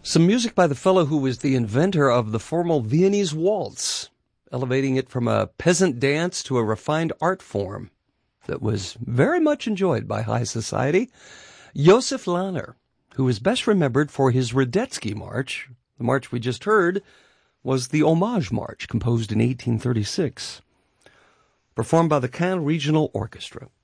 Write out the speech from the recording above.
Some music by the fellow who was the inventor of the formal Viennese waltz, elevating it from a peasant dance to a refined art form that was very much enjoyed by high society. Josef Lahner, who is best remembered for his Radetzky March. The march we just heard was the Homage March, composed in 1836, performed by the Caen Regional Orchestra.